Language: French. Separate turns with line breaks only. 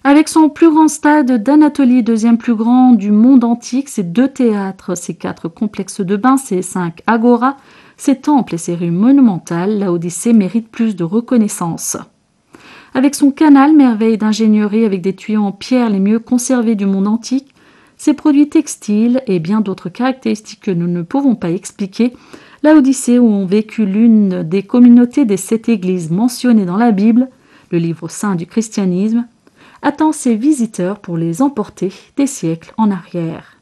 Avec son plus grand stade d'Anatolie, deuxième plus grand du monde antique, ses 2 théâtres, ses 4 complexes de bains, ses 5 agoras, ses temples et ses rues monumentales, la Odyssée mérite plus de reconnaissance. Avec son canal, merveille d'ingénierie avec des tuyaux en pierre les mieux conservés du monde antique, ses produits textiles et bien d'autres caractéristiques que nous ne pouvons pas expliquer, la Odyssée où ont vécu l'une des communautés des 7 églises mentionnées dans la Bible, le livre saint du christianisme, attend ses visiteurs pour les emporter des siècles en arrière.